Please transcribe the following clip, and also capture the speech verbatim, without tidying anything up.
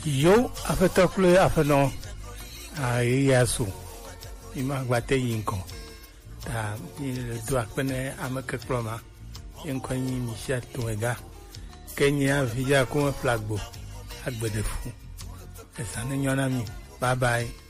Yo afetokle afeno a yasu ima gbate yinko ta le doa pene ameke ploma yenkwanyi Michel Tuega Kenya vija kuma flagbo agbede fu esa ne nyona mi bye bye.